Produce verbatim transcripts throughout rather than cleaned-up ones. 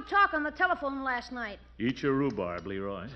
talk on the telephone last night. Eat your rhubarb, Leroy.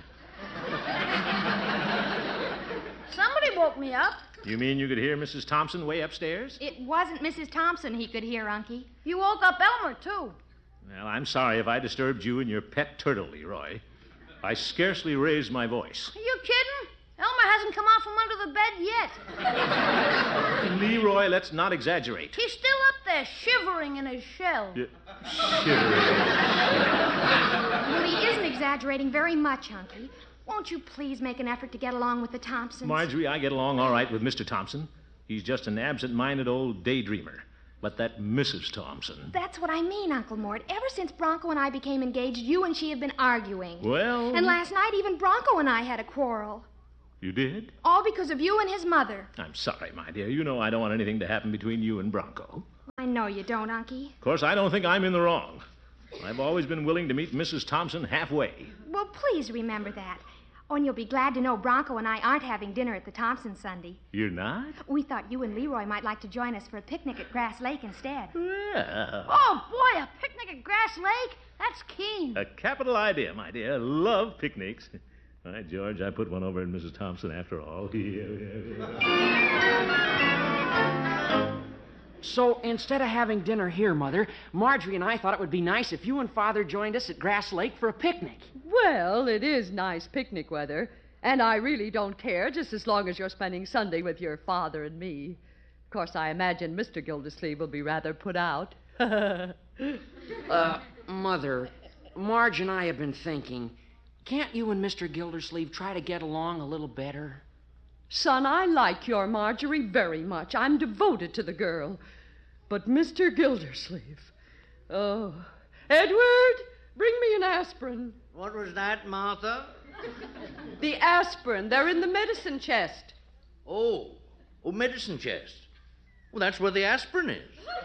Somebody woke me up. You mean you could hear Missus Thompson way upstairs? It wasn't Missus Thompson he could hear, Unky. You woke up Elmer, too. Well, I'm sorry if I disturbed you and your pet turtle, Leroy. I scarcely raised my voice. Are you kidding? Elmer hasn't come out from under the bed yet. Leroy, let's not exaggerate. He's still up there, shivering in his shell. Yeah, shivering. Well, he isn't exaggerating very much, Unky. Won't you please make an effort to get along with the Thompsons? Marjorie, I get along all right with Mister Thompson. He's just an absent-minded old daydreamer. But that Missus Thompson... That's what I mean, Uncle Mort. Ever since Bronco and I became engaged, you and she have been arguing. Well... And last night, even Bronco and I had a quarrel. You did? All because of you and his mother. I'm sorry, my dear. You know I don't want anything to happen between you and Bronco. I know you don't, Unky. Of course, I don't think I'm in the wrong. I've always been willing to meet Missus Thompson halfway. Well, please remember that. Oh, and you'll be glad to know Bronco and I aren't having dinner at the Thompson Sunday. You're not? We thought you and Leroy might like to join us for a picnic at Grass Lake instead. Well... Oh, boy, a picnic at Grass Lake? That's keen. A capital idea, my dear. Love picnics. All right, George, I put one over in Missus Thompson after all. So instead of having dinner here, Mother, Marjorie and I thought it would be nice if you and Father joined us at Grass Lake for a picnic. Well, it is nice picnic weather, and I really don't care just as long as you're spending Sunday with your father and me. Of course, I imagine Mister Gildersleeve will be rather put out. uh, Mother, Marge and I have been thinking, can't you and Mister Gildersleeve try to get along a little better? Son, I like your Marjorie very much. I'm devoted to the girl. But Mister Gildersleeve... Oh, Edward, bring me an aspirin. What was that, Martha? The aspirin. They're in the medicine chest. Oh, oh, medicine chest. Well, that's where the aspirin is.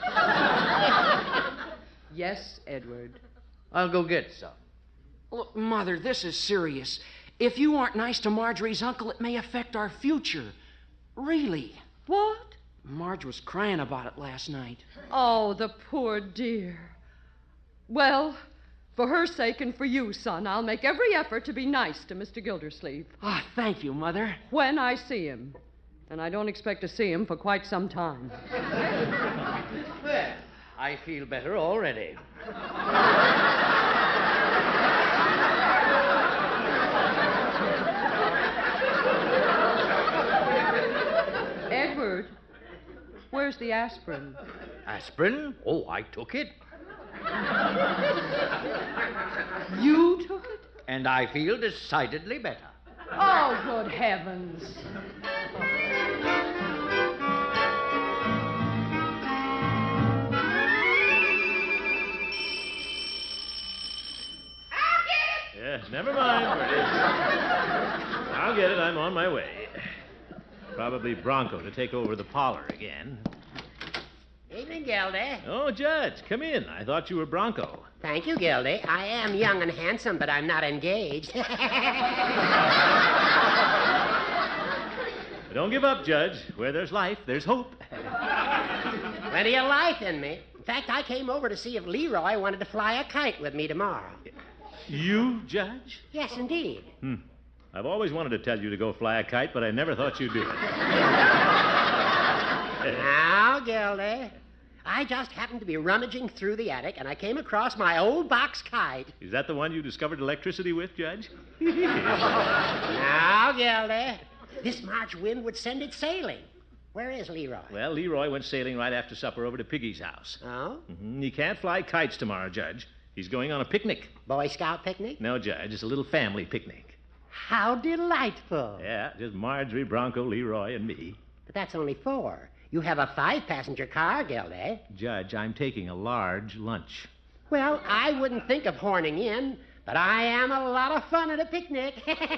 Yes, Edward. I'll go get some. Look, Mother, this is serious. If you aren't nice to Marjorie's uncle, it may affect our future. Really. What? Marge was crying about it last night. Oh, the poor dear. Well, for her sake and for you, son, I'll make every effort to be nice to Mister Gildersleeve. Ah, oh, thank you, Mother. When I see him. And I don't expect to see him for quite some time. Well, I feel better already. Edward, where's the aspirin? Aspirin? Oh, I took it. You took it? And I feel decidedly better. Oh, good heavens. Yeah, never mind, Bertie. I'll get it. I'm on my way. Probably Bronco to take over the parlor again. Evening, Gildy. Oh, Judge, come in. I thought you were Bronco. Thank you, Gildy. I am young and handsome, but I'm not engaged. Don't give up, Judge. Where there's life, there's hope. Plenty of life in me. In fact, I came over to see if Leroy wanted to fly a kite with me tomorrow. You, Judge? Yes, indeed. Hmm. I've always wanted to tell you to go fly a kite, but I never thought you'd do it. Now, Gildy, I just happened to be rummaging through the attic, and I came across my old box kite. Is that the one you discovered electricity with, Judge? Now, Gildy, this March wind would send it sailing. Where is Leroy? Well, Leroy went sailing right after supper over to Piggy's house. Oh? Mm-hmm. He can't fly kites tomorrow, Judge. He's going on a picnic. Boy Scout picnic? No, Judge. It's a little family picnic. How delightful. Yeah, just Marjorie, Bronco, Leroy, and me. But that's only four. You have a five-passenger car, Gildy. Judge, I'm taking a large lunch. Well, I wouldn't think of horning in, but I am a lot of fun at a picnic.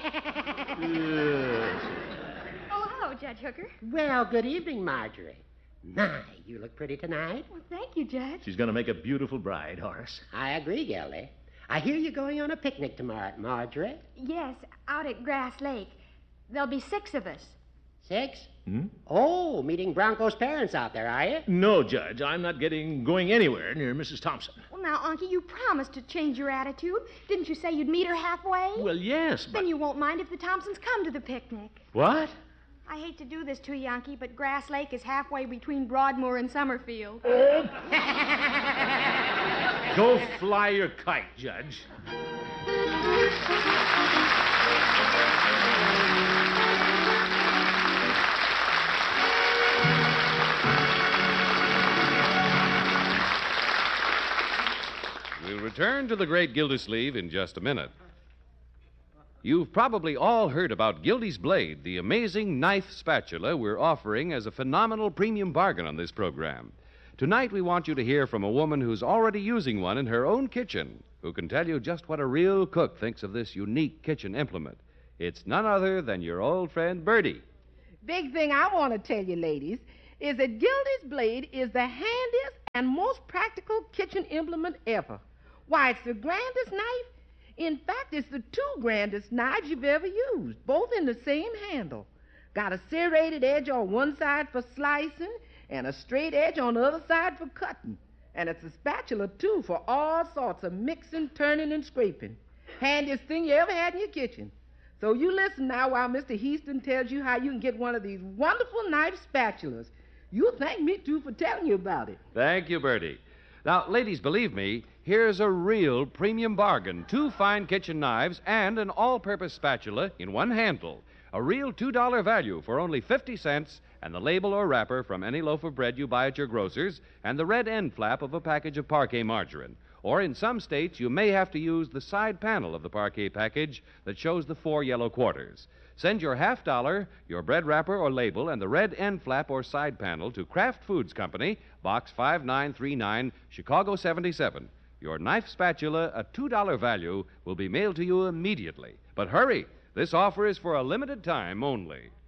Oh, hello, Judge Hooker. Well, good evening, Marjorie. My, you look pretty tonight. Well, thank you, Judge. She's going to make a beautiful bride, Horace. I agree, Gildy. I hear you're going on a picnic tomorrow, Marjorie. Yes, out at Grass Lake. There'll be six of us. Six? Hmm? Oh, meeting Bronco's parents out there, are you? No, Judge. I'm not getting going anywhere near Missus Thompson. Well, now, Unky, you promised to change your attitude. Didn't you say you'd meet her halfway? Well, yes, but... Then you won't mind if the Thompsons come to the picnic. What? I hate to do this to you, Unky, but Grass Lake is halfway between Broadmoor and Summerfield. Go fly your kite, Judge. We'll return to the great Gildersleeve in just a minute. You've probably all heard about Gildy's Blade, the amazing knife spatula we're offering as a phenomenal premium bargain on this program. Tonight, we want you to hear from a woman who's already using one in her own kitchen, who can tell you just what a real cook thinks of this unique kitchen implement. It's none other than your old friend Bertie. Big thing I want to tell you, ladies, is that Gildy's Blade is the handiest and most practical kitchen implement ever. Why, it's the grandest knife. In fact, it's the two grandest knives you've ever used, both in the same handle. Got a serrated edge on one side for slicing and a straight edge on the other side for cutting. And it's a spatula, too, for all sorts of mixing, turning, and scraping. Handiest thing you ever had in your kitchen. So you listen now while Mister Heaston tells you how you can get one of these wonderful knife spatulas. You'll thank me, too, for telling you about it. Thank you, Bertie. Now, ladies, believe me, here's a real premium bargain. Two fine kitchen knives and an all-purpose spatula in one handle. A real two dollar value for only fifty cents, and the label or wrapper from any loaf of bread you buy at your grocer's, and the red end flap of a package of Parquet margarine. Or in some states, you may have to use the side panel of the Parquet package that shows the four yellow quarters. Send your half dollar, your bread wrapper or label, and the red end flap or side panel to Kraft Foods Company, Box five nine three nine, Chicago seventy-seven. Your knife spatula, a two dollar value, will be mailed to you immediately. But hurry, this offer is for a limited time only.